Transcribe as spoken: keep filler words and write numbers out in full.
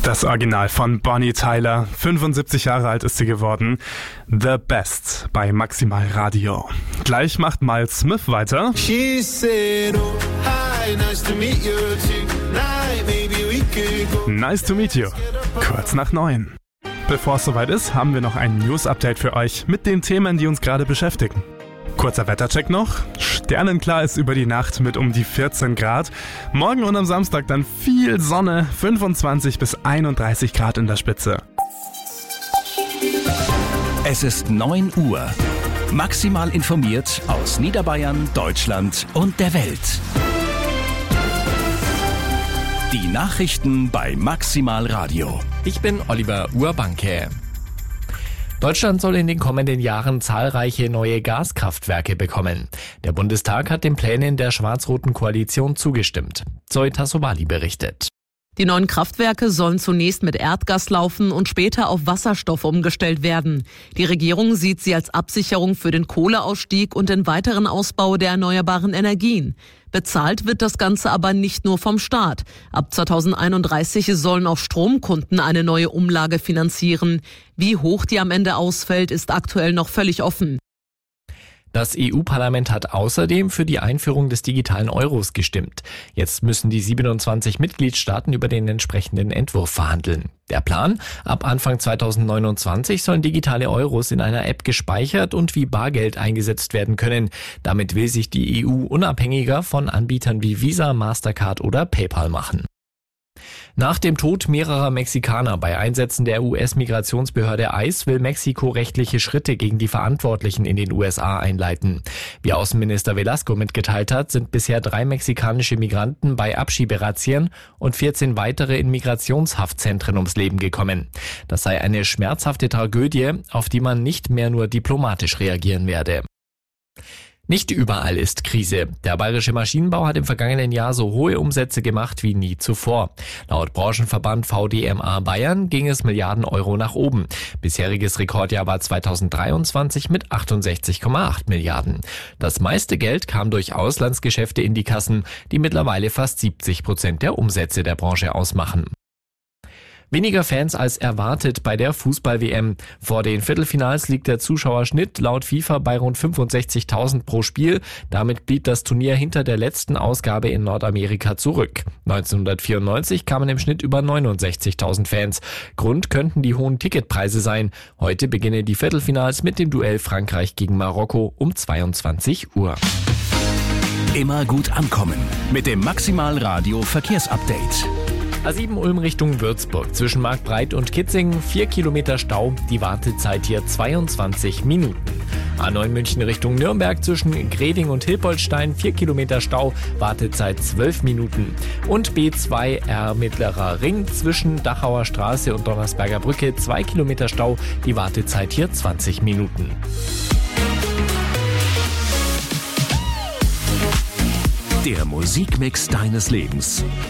Das Original von Bonnie Tyler, fünfundsiebzig Jahre alt ist sie geworden. The Best bei Maximal Radio. Gleich macht Miles Smith weiter. She said, oh, hi, nice to meet you tonight, maybe we could go. Nice to meet you. Kurz nach neun. Bevor es soweit ist, haben wir noch ein News-Update für euch mit den Themen, die uns gerade beschäftigen. Kurzer Wettercheck noch. Sternenklar ist über die Nacht mit um die vierzehn Grad. Morgen und am Samstag dann viel Sonne, fünfundzwanzig bis einunddreißig Grad in der Spitze. Es ist neun Uhr. Maximal informiert aus Niederbayern, Deutschland und der Welt. Die Nachrichten bei Maximal Radio. Ich bin Oliver Urbanke. Deutschland soll in den kommenden Jahren zahlreiche neue Gaskraftwerke bekommen. Der Bundestag hat den Plänen der schwarz-roten Koalition zugestimmt. Zoe Tassovali berichtet. Die neuen Kraftwerke sollen zunächst mit Erdgas laufen und später auf Wasserstoff umgestellt werden. Die Regierung sieht sie als Absicherung für den Kohleausstieg und den weiteren Ausbau der erneuerbaren Energien. Bezahlt wird das Ganze aber nicht nur vom Staat. Ab zweitausendeinunddreißig sollen auch Stromkunden eine neue Umlage finanzieren. Wie hoch die am Ende ausfällt, ist aktuell noch völlig offen. Das E U-Parlament hat außerdem für die Einführung des digitalen Euros gestimmt. Jetzt müssen die siebenundzwanzig Mitgliedstaaten über den entsprechenden Entwurf verhandeln. Der Plan? Ab Anfang zweitausendneunundzwanzig sollen digitale Euros in einer App gespeichert und wie Bargeld eingesetzt werden können. Damit will sich die E U unabhängiger von Anbietern wie Visa, Mastercard oder PayPal machen. Nach dem Tod mehrerer Mexikaner bei Einsätzen der U S-Migrationsbehörde ICE will Mexiko rechtliche Schritte gegen die Verantwortlichen in den U S A einleiten. Wie Außenminister Velasco mitgeteilt hat, sind bisher drei mexikanische Migranten bei Abschieberazzien und vierzehn weitere in Migrationshaftzentren ums Leben gekommen. Das sei eine schmerzhafte Tragödie, auf die man nicht mehr nur diplomatisch reagieren werde. Nicht überall ist Krise. Der bayerische Maschinenbau hat im vergangenen Jahr so hohe Umsätze gemacht wie nie zuvor. Laut Branchenverband V D M A Bayern ging es Milliarden Euro nach oben. Bisheriges Rekordjahr war zweitausenddreiundzwanzig mit achtundsechzig Komma acht Milliarden. Das meiste Geld kam durch Auslandsgeschäfte in die Kassen, die mittlerweile fast siebzig Prozent der Umsätze der Branche ausmachen. Weniger Fans als erwartet bei der Fußball-W M. Vor den Viertelfinals liegt der Zuschauerschnitt laut FIFA bei rund fünfundsechzigtausend pro Spiel. Damit blieb das Turnier hinter der letzten Ausgabe in Nordamerika zurück. neunzehnhundertvierundneunzig kamen im Schnitt über neunundsechzigtausend Fans. Grund könnten die hohen Ticketpreise sein. Heute beginnen die Viertelfinals mit dem Duell Frankreich gegen Marokko um zweiundzwanzig Uhr. Immer gut ankommen mit dem Maximal Radio Verkehrsupdate. A sieben Ulm Richtung Würzburg zwischen Marktbreit und Kitzingen, vier Kilometer Stau, die Wartezeit hier zweiundzwanzig Minuten. A neun München Richtung Nürnberg zwischen Greding und Hilpoltstein, vier Kilometer Stau, Wartezeit zwölf Minuten. Und B zwei R Mittlerer Ring zwischen Dachauer Straße und Donnersberger Brücke, zwei Kilometer Stau, die Wartezeit hier zwanzig Minuten. Der Musikmix deines Lebens.